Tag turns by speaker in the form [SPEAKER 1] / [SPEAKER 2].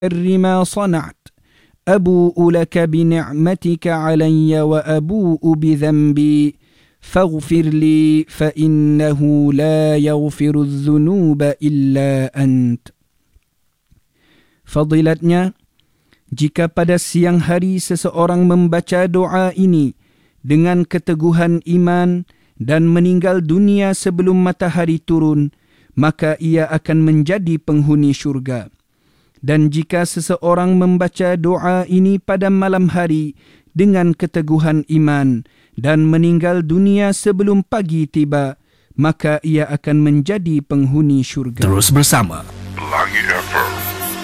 [SPEAKER 1] ما صنعت أبوء لك بنعمتك علي وأبوء بذنبي فاغفر لي فإنه لا يغفر الذنوب إلا أنت. Fadilatnya, jika pada siang hari seseorang membaca doa ini dengan keteguhan iman dan meninggal dunia sebelum matahari turun, maka ia akan menjadi penghuni syurga. Dan jika seseorang membaca doa ini pada malam hari dengan keteguhan iman dan meninggal dunia sebelum pagi tiba, maka ia akan menjadi penghuni syurga.
[SPEAKER 2] Terus bersama